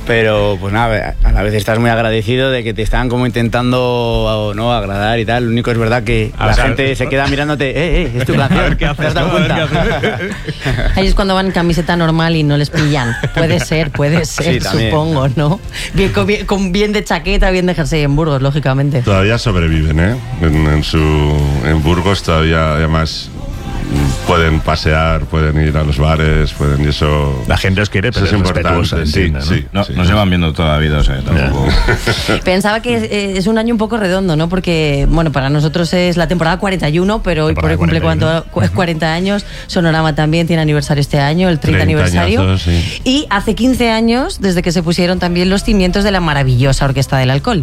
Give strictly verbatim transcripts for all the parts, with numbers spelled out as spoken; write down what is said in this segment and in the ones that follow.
Pero pues nada, a la vez estás muy agradecido de que te están como intentando, ¿no?, agradar y tal. Lo único es verdad que a la ver, gente se queda mirándote, eh, eh, es tu canción. A ver qué haces, ¿te has dado cuenta? Ahí es cuando van en camiseta normal y no les pillan. Puede ser, puede ser, sí, supongo, ¿no? Bien, con, bien, con bien de chaqueta, bien de jersey en Burgos, lógicamente. Todavía sobreviven, ¿eh? En, en, su, en Burgos todavía, además, pueden pasear, pueden ir a los bares, pueden y eso. La gente os quiere, pero es importante. Sí, entiende, ¿no? sí, no, sí. Nos llevan viendo toda la vida, o sea, tampoco. Pensaba que es, es un año un poco redondo, ¿no? Porque, bueno, para nosotros es la temporada cuarenta y uno, pero hoy por hoy cumple cuánto, cuarenta años. Sonorama también tiene aniversario este año, el treinta aniversario. Añazos, sí. Y hace quince años, desde que se pusieron también los cimientos de la maravillosa Orquesta del Alcohol.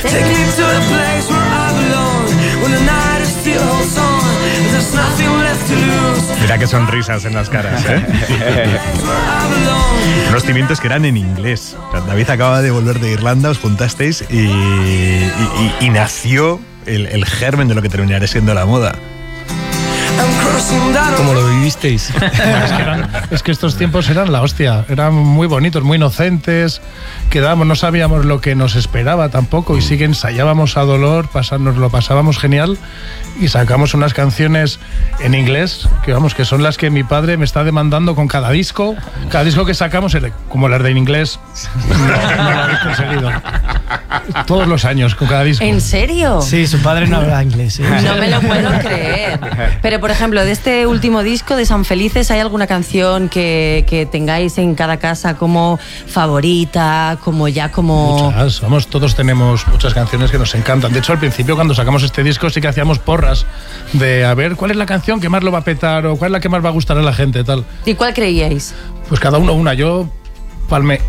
Mira qué sonrisas en las caras, ¿eh? Unos cimientos que eran en inglés. O sea, David acaba de volver de Irlanda, os juntasteis y, y, y, y nació el, el germen de lo que terminará siendo la moda. ¿Cómo lo vivisteis? Es que, eran, es que estos tiempos eran la hostia, eran muy bonitos, muy inocentes, quedábamos, no sabíamos lo que nos esperaba tampoco y sí que ensayábamos a dolor, pasarnos, lo pasábamos genial y sacamos unas canciones en inglés, que vamos, que son las que mi padre me está demandando con cada disco, cada disco que sacamos, como las de en inglés, no, no lo habéis conseguido. Todos los años, con cada disco. ¿En serio? Sí, su padre no habla inglés, ¿eh? No me lo puedo creer. Pero, por ejemplo, de este último disco de San Felices, ¿hay alguna canción que, que tengáis en cada casa como favorita, como ya como...? Muchas, vamos, todos tenemos muchas canciones que nos encantan. De hecho, al principio, cuando sacamos este disco, sí que hacíamos porras de a ver cuál es la canción que más lo va a petar o cuál es la que más va a gustar a la gente, tal. ¿Y cuál creíais? Pues cada uno una. Yo palmé.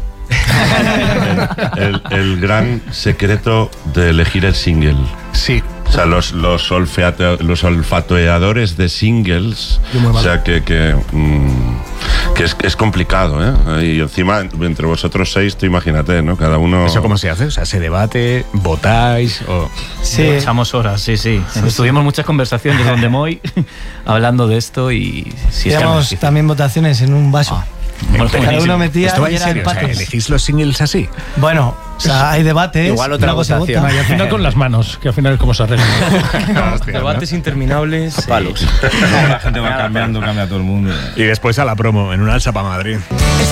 el, el gran secreto de elegir el single. Sí. O sea, los, los, olfato, los olfatoeadores de singles, o sea, que, que, mmm, que es, es complicado, ¿eh? Y encima, entre vosotros seis, tú imagínate, ¿no? Cada uno... ¿Eso cómo se hace? O sea, ¿se debate? ¿Votáis? O... Sí. Echamos horas, sí, sí. sí Estuvimos sí. muchas conversaciones donde Moy hablando de esto y... Sí, Teníamos es que también votaciones en un vaso. Ah. Bueno, cada uno metía ¿Esto va en y serio? O sea, ¿elegís los singles así? Bueno, o sea, hay debates. Igual otra votación. Y al final con las manos, que al final es como se arregla. Debates interminables. A palos. La gente va cambiando, cambia todo el mundo. Y después a la promo, en una alza para Madrid.